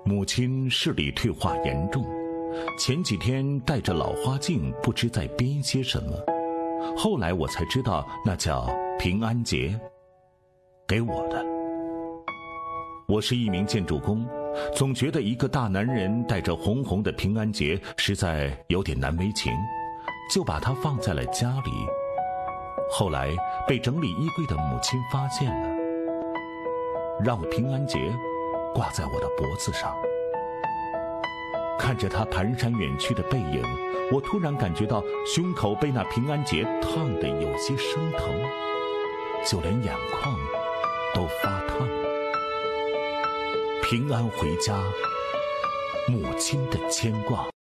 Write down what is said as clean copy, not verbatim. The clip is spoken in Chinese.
母亲视力退化严重，前几天戴着老花镜，不知在编些什么。后来我才知道，那叫平安结，给我的。我是一名建筑工，总觉得一个大男人带着红红的平安结实在有点难为情，就把它放在了家里。后来被整理衣柜的母亲发现了，让平安结挂在我的脖子上。看着他蹒跚远去的背影，我突然感觉到胸口被那平安结烫得有些生疼，就连眼眶都发烫。平安回家，母亲的牵挂。